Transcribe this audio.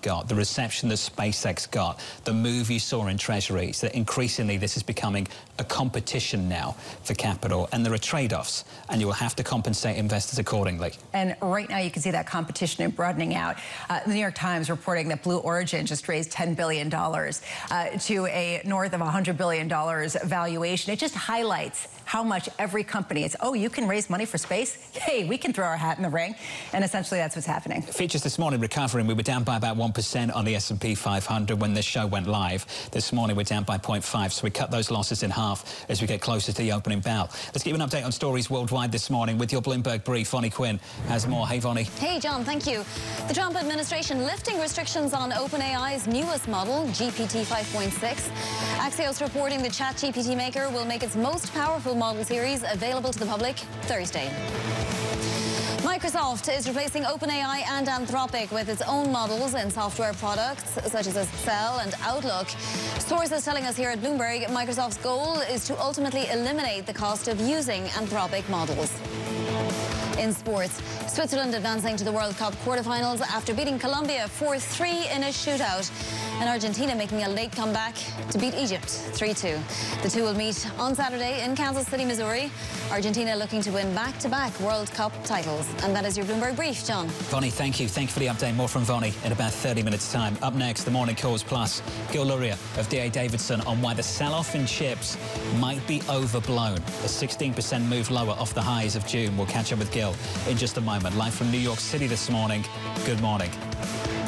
got, the reception that SpaceX got, the move you saw in treasuries, that increasingly this is becoming a competition now for capital, and there are trade-offs, and you will have to compensate investors accordingly. And right now you can see that competition and broadening out. The New York Times reporting that Blue Origin just raised $10 billion to a north of $100 billion valuation. It just highlights how much every company is, oh, you can raise money for space? Hey, we can throw our hat in the ring. And essentially that's what's happening. Features this morning recovering. We were down by about 1% on the S&P 500 when this show went live. This morning we're down by 0.5, so we cut those losses in half as we get closer to the opening bell. Let's give you an update on stories worldwide this morning with your Bloomberg Brief. Vonnie Quinn has more. Hey, Vonnie. Hey, John, thank you. The Trump administration lifting restrictions on OpenAI's newest model, GPT 5.6. Axios reporting the ChatGPT maker will make its most powerful model series available to the public Thursday. Microsoft is replacing OpenAI and Anthropic with its own models in software products such as Excel and Outlook. Sources telling us here at Bloomberg, Microsoft's goal is to ultimately eliminate the cost of using Anthropic models. In sports, Switzerland advancing to the World Cup quarterfinals after beating Colombia 4-3 in a shootout. And Argentina making a late comeback to beat Egypt 3-2. The two will meet on Saturday in Kansas City, Missouri. Argentina looking to win back-to-back World Cup titles. And that is your Bloomberg Brief, John. Vonnie, thank you. Thank you for the update. More from Vonnie in about 30 minutes' time. Up next, the Morning Calls Plus. Gil Luria of D.A. Davidson on why the sell-off in chips might be overblown. A 16% move lower off the highs of June. We'll catch up with Gil in just a moment. Live from New York City this morning. Good morning.